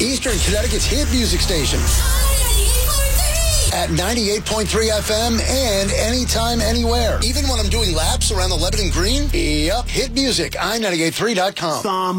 Eastern Connecticut's hit music station. At 98.3 FM and anytime, anywhere. Even when I'm doing laps around the Lebanon Green. Yep, hit music, i98.3.com.